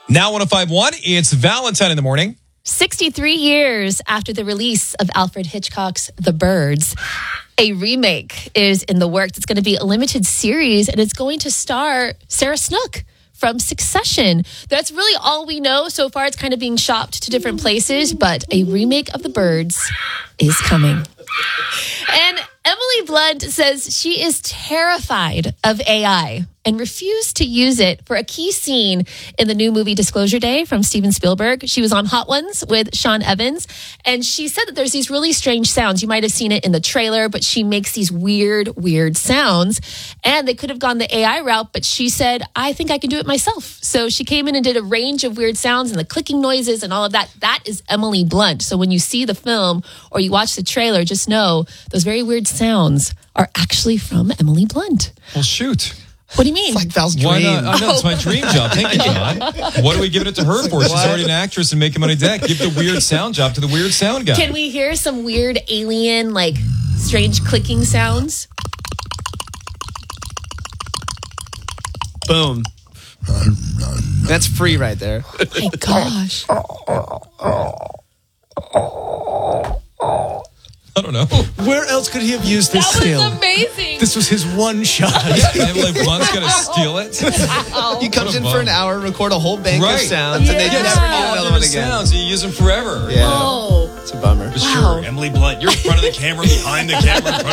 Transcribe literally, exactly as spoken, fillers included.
Now one oh five point one, it's Valentine in the morning. sixty-three years after the release of Alfred Hitchcock's The Birds, a remake is in the works. It's going to be a limited series, and it's going to star Sarah Snook from Succession. That's really all we know. So far, it's kind of being shopped to different places, but a remake of The Birds is coming. And Emily Blunt says she is terrified of A I and refused to use it for a key scene in the new movie Disclosure Day from Steven Spielberg. She was on Hot Ones with Sean Evans, and she said that there's these really strange sounds. You might have seen it in the trailer, but she makes these weird, weird sounds. And they could have gone the A I route, but she said, I think I can do it myself. So she came in and did a range of weird sounds and the clicking noises and all of that. That is Emily Blunt. So when you see the film or you watch the trailer, just know those very weird sounds are actually from Emily Blunt. Well, shoot. What do you mean? It's like Val's dream. Why not? I know, it's my dream job. Thank you, John. What are we giving it to her for? She's already an actress and making money deck. Give the weird sound job to the weird sound guy. Can we hear some weird alien, like, strange clicking sounds? Boom. That's free right there. Oh my gosh. I don't know. Where else could he have used this That skill? was amazing. This was his one shot. Emily Blunt's going to steal it. He comes in bum. for an hour, record a whole bank Right. of sounds, and they Yeah. never need All another one different again. sounds. You use them forever. Yeah. Oh. It's a bummer. But Wow. sure, Emily Blunt, you're in front of the camera, behind the camera, in front